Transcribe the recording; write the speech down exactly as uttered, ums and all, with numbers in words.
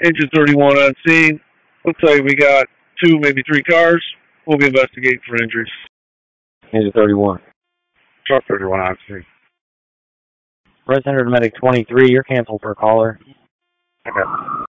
Engine thirty-one on scene. Looks like we got two, maybe three cars. We'll be investigating for injuries. Engine thirty-one. Truck thirty-one on scene. Representative Medic twenty-three, you're canceled for caller. Okay.